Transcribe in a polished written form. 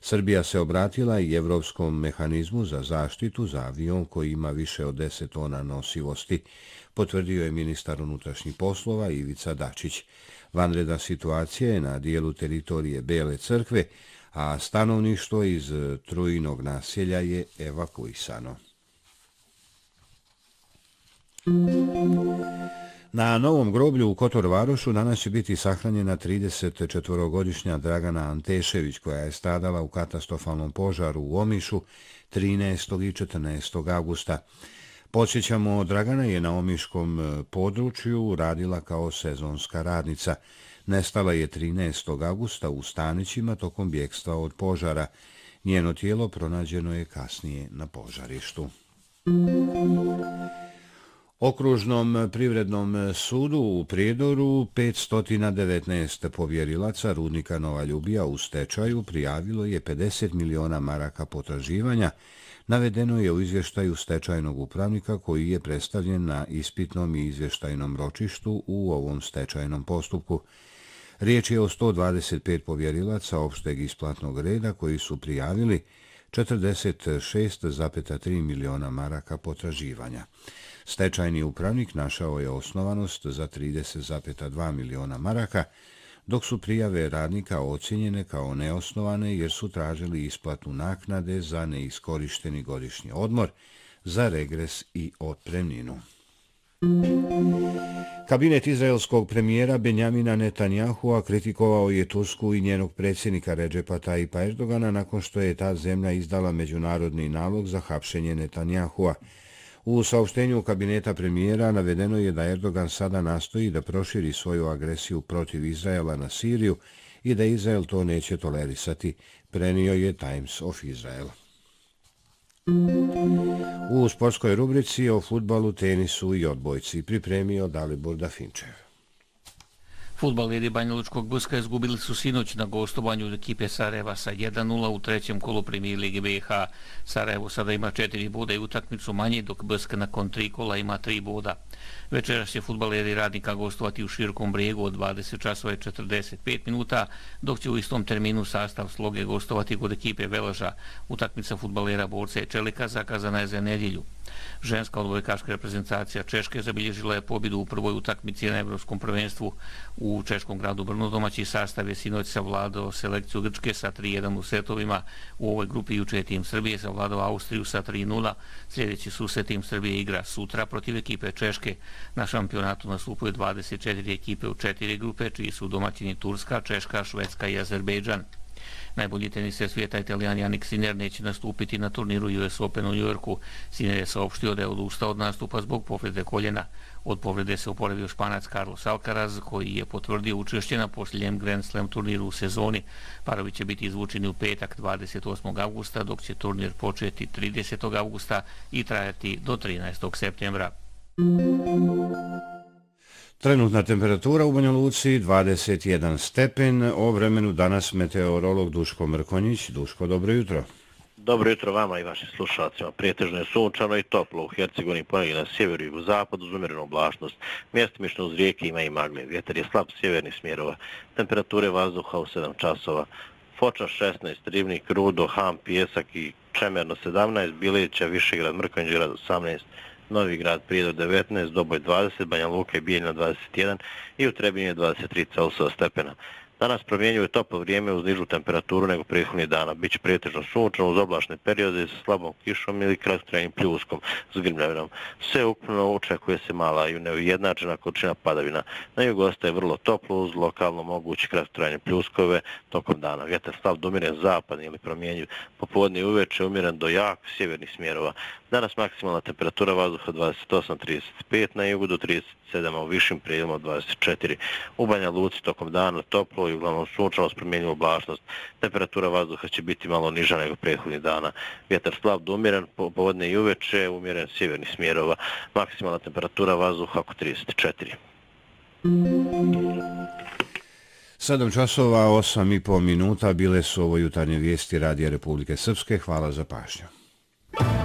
Srbija se obratila i Evropskom mehanizmu za zaštitu za avion koji ima više od 10 tona nosivosti, potvrdio je ministar unutrašnjih poslova Ivica Dačić. Vanredna situacija je na dijelu teritorije Bele crkve, a stanovništvo iz Trujinog naselja je evakuisano. Na novom groblju u Kotor Varošu danas će biti sahranjena 34-godišnja Dragana Antešević, koja je stradala u katastrofalnom požaru u Omišu 13. i 14. avgusta. Podsjećamo, Dragana je na omiškom području radila kao sezonska radnica. Nestala je 13. avgusta u Stanićima tokom bjegstva od požara. Njeno tijelo pronađeno je kasnije na požarištu. Okružnom privrednom sudu u Prijedoru 519 povjerilaca rudnika Nova Ljubija u stečaju prijavilo je 50 miliona maraka potraživanja, navedeno je u izvještaju stečajnog upravnika koji je predstavljen na ispitnom i izvještajnom ročištu u ovom stečajnom postupku. Riječ je o 125 povjerilaca opšteg isplatnog reda koji su prijavili 46,3 miliona maraka potraživanja. Stečajni upravnik našao je osnovanost za 30,2 miliona maraka, dok su prijave radnika ocjenjene kao neosnovane jer su tražili isplatu naknade za neiskorišteni godišnji odmor, za regres i otpremninu. Kabinet izraelskog premijera Benjamina Netanyahua kritikovao je Tursku i njenog predsjednika Redžepa Tayyipa Erdogana nakon što je ta zemlja izdala međunarodni nalog za hapšenje Netanyahua. U saopštenju kabineta premijera navedeno je da Erdogan sada nastoji da proširi svoju agresiju protiv Izraela na Siriju i da Izrael to neće tolerisati, prenio je Times of Israel. U sportskoj rubrici o fudbalu, tenisu i odbojci pripremio Dalibor Dafinčev. Fudbaleri Banjalučkog Buska izgubili su sinoć na gostovanju od ekipe Sarajeva sa 1:0 u trećem kolu Premijer Lige BiH. Sarajevo sada ima 4 boda i utakmicu manje, dok Buska nakon 3 kola ima 3 boda. Večeras će fudbaleri Radnika gostovati u Širokom Brijegu od 20:45, dok će u istom terminu sastav Sloge gostovati kod ekipe Velaža. Utakmica fudbalera Borca i Čelika zakazana je za nedjelju. Ženska odbojkaška reprezentacija Češke zabilježila je pobjedu u prvoj utakmici na Evropskom prvenstvu u češkom gradu Brnu. Domaći sastav je sinoć savladao selekciju Grčke sa 3:1 u setovima. U ovoj grupi juče je tim Srbije savladao Austriju sa 3:0. Sljedeći susret tim Srbije igra sutra protiv ekipe Češke. Na šampionatu nastupuje 24 ekipe u 4 grupe, čiji su domaćini Turska, Češka, Švedska i Azerbejdžan. Najbolji teniser svijeta Italijan Jannik Sinner neće nastupiti na turniru US Open u New Yorku. Sinner je saopštio da je odustao od nastupa zbog povrede koljena. Od povrede se oporavio Španac Carlos Alcaraz, koji je potvrdio učešće na posljednjem Grand Slam turniru u sezoni. Parovi će biti izvučeni u petak 28. avgusta, dok će turnir početi 30. avgusta i trajati do 13. septembra. Trenutna temperatura u Banja Luci 21 stepen, o vremenu danas meteorolog Duško Mrkonjić. Duško, dobro jutro. Dobro jutro vama i vašim slušalcima. Prijetežno je sunčano i toplo u Hercegovini, ponegdje na sjeveru i zapadu uz umjerenu oblačnost. Mjestimično uz rijeke ima i magle. Vjetar je slab sjevernih smjerova. Temperature vazduha u 7 časova. Foča 16, Rivnik, Rudo, Ham, Pijesak i Čemerno 17, Bilića, Višegrad, Mrkonjić, 18, Novi Grad, Prijedor 19, Doboj 20, Banja Luka i Bijeljina 21 i u Trebinju 23 Celsijusa stepena. Danas promjenjuje toplo vrijeme uz nižu temperaturu nego prethodnih dana. Biće prijetežno sunčano uz oblačne periode sa slabom kišom ili kratkotrajnim pljuskom s grmljavinom. Sve ukupno očekuje se mala i neujednačena količina padavina. Na jugu ostaje vrlo toplo uz lokalno mogući kratkotrajne pljuskove tokom dana. Vjetar slab do umiren zapadni ili promjenjiv. Popodne i uveče umiren do jak sjevernih smjerova. Danas maksimalna temperatura vazduha 28-35, na jugu do 37, a u višim prijedjelima 24. U Banja Luci tokom dana toplo i uglavnom sunčano s promjenjivom oblačnost. Temperatura vazduha će biti malo niža nego prethodnih dana. Vjetar slab do umiren, popodne i uveče umjeren sjevernih smjerova. Maksimalna temperatura vazduha oko 34. 7 časova, 8,5 minuta bile su ovo jutarnje vijesti Radija Republike Srpske. Hvala za pažnju.